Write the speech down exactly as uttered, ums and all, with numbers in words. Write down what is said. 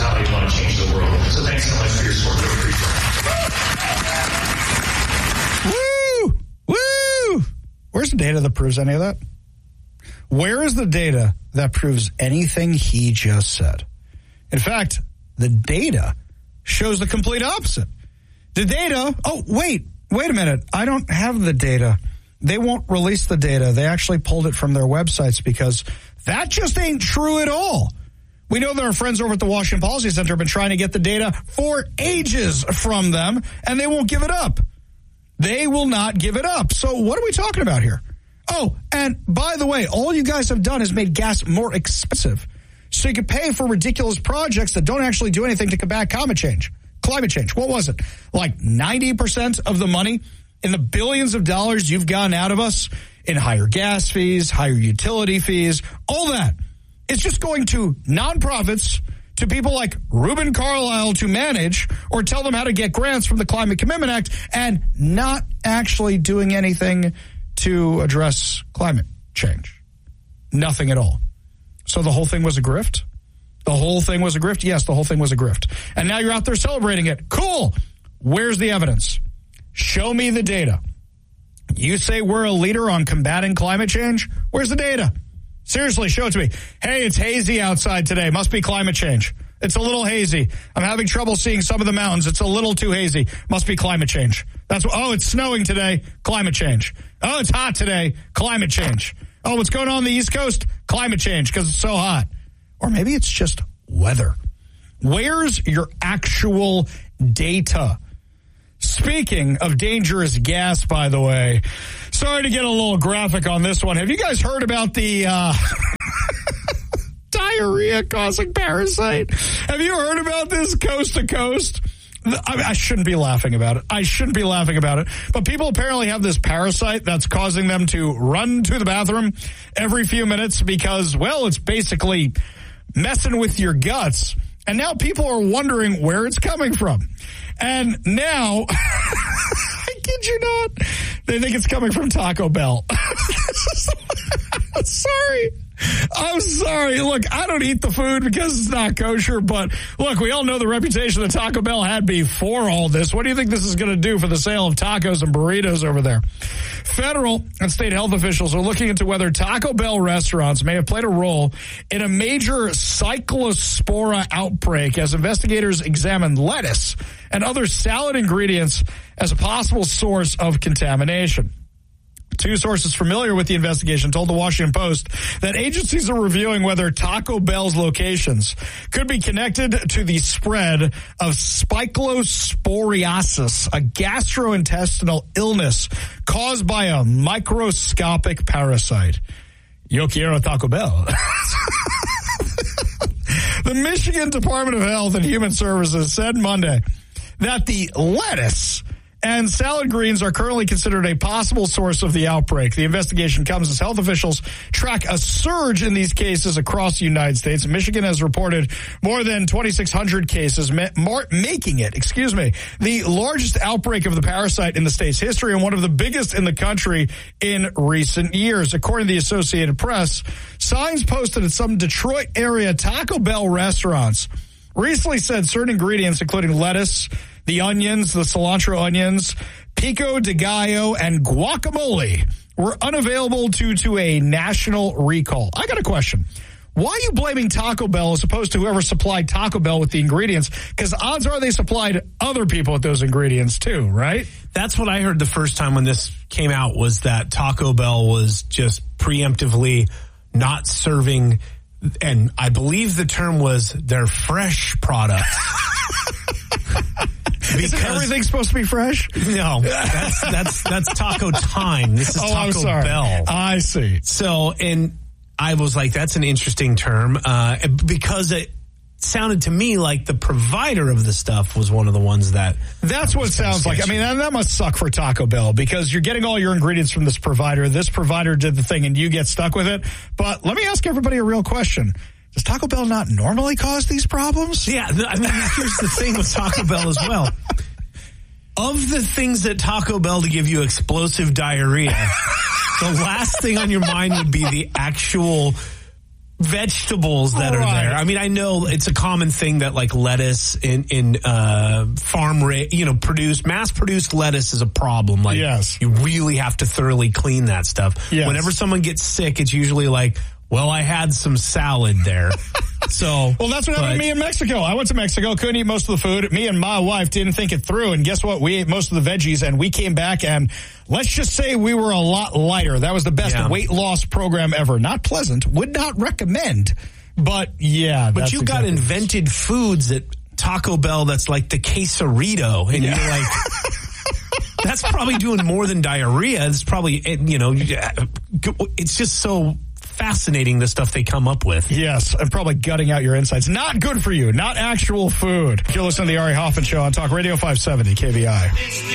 how they want to change the world. So thanks so much for your support. Woo! Woo! Where's the data that proves any of that? Where is the data that proves anything he just said? In fact, the data shows the complete opposite. The data, oh, wait, wait a minute. I don't have the data. They won't release the data. They actually pulled it from their websites because that just ain't true at all. We know that our friends over at the Washington Policy Center have been trying to get the data for ages from them, and they won't give it up. They will not give it up. So what are we talking about here? Oh, and by the way, all you guys have done is made gas more expensive. So you can pay for ridiculous projects that don't actually do anything to combat climate change. Climate change. What was it? Like ninety percent of the money in the billions of dollars you've gotten out of us in higher gas fees, higher utility fees, all that. It's just going to nonprofits, to people like Reuben Carlyle to manage or tell them how to get grants from the Climate Commitment Act, and not actually doing anything to address climate change. Nothing at all. So the whole thing was a grift? The whole thing was a grift? Yes, the whole thing was a grift. And now you're out there celebrating it. Cool. Where's the evidence? Show me the data. You say we're a leader on combating climate change? Where's the data? Seriously, show it to me. Hey, it's hazy outside today. Must be climate change. It's a little hazy. I'm having trouble seeing some of the mountains. It's a little too hazy. Must be climate change. That's what, oh, it's snowing today. Climate change. Oh, it's hot today. Climate change. Oh, what's going on on the East Coast? Climate change because it's so hot. Or maybe it's just weather. Where's your actual data? Speaking of dangerous gas, by the way, sorry to get a little graphic on this one. Have you guys heard about the uh, diarrhea-causing parasite? Have you heard about this coast to coast? I, mean, I shouldn't be laughing about it. I shouldn't be laughing about it. But people apparently have this parasite that's causing them to run to the bathroom every few minutes because, well, it's basically messing with your guts. And now people are wondering where it's coming from. And now, I kid you not, they think it's coming from Taco Bell. Sorry. I'm sorry. Look, I don't eat the food because it's not kosher, but look, we all know the reputation that Taco Bell had before all this. What do you think this is going to do for the sale of tacos and burritos over there? Federal and state health officials are looking into whether Taco Bell restaurants may have played a role in a major cyclospora outbreak as investigators examine lettuce and other salad ingredients as a possible source of contamination. Two sources familiar with the investigation told the Washington Post that agencies are reviewing whether Taco Bell's locations could be connected to the spread of spilosporiasis, a gastrointestinal illness caused by a microscopic parasite. Yo quiero Taco Bell. The Michigan Department of Health and Human Services said Monday that the lettuce and salad greens are currently considered a possible source of the outbreak. The investigation comes as health officials track a surge in these cases across the United States. Michigan has reported more than twenty-six hundred cases, ma- mar- making it, excuse me, the largest outbreak of the parasite in the state's history and one of the biggest in the country in recent years. According to the Associated Press, signs posted at some Detroit area Taco Bell restaurants recently said certain ingredients, including lettuce, the onions, the cilantro onions, pico de gallo, and guacamole were unavailable due to a national recall. I got a question. Why are you blaming Taco Bell as opposed to whoever supplied Taco Bell with the ingredients? Because odds are they supplied other people with those ingredients too, right? That's what I heard the first time when this came out, was that Taco Bell was just preemptively not serving, and I believe the term was their fresh products. Because Isn't everything supposed to be fresh? No, that's that's that's Taco Time. This is oh, Taco I'm sorry. Bell. I see. So, and I was like, that's an interesting term, uh, because it sounded to me like the provider of the stuff was one of the ones that. That's what it sounds like. I mean, that, that must suck for Taco Bell because you're getting all your ingredients from this provider. This provider did the thing and you get stuck with it. But let me ask everybody a real question. Does Taco Bell not normally cause these problems? Yeah, I mean, here's the thing with Taco Bell as well. Of the things at Taco Bell to give you explosive diarrhea, the last thing on your mind would be the actual vegetables that All are right. there. I mean, I know it's a common thing that like lettuce in in uh, farm, ra- you know, produced mass produced lettuce is a problem. Like, Yes. you really have to thoroughly clean that stuff. Yes. Whenever someone gets sick, it's usually like, well, I had some salad there. So, Well, that's what happened to but- me in Mexico. I went to Mexico, couldn't eat most of the food. Me and my wife didn't think it through, and guess what? We ate most of the veggies, and we came back, and let's just say we were a lot lighter. That was the best Yeah. weight loss program ever. Not pleasant. Would not recommend. But, yeah. But that's you got exactly- invented foods at Taco Bell that's like the quesarito, and Yeah. you're like, that's probably doing more than diarrhea. It's probably, you know, it's just so fascinating the stuff they come up with. Yes, and probably gutting out your insides. Not good for you. Not actual food. You're listening to the Ari Hoffman Show on Talk Radio five seventy K B I.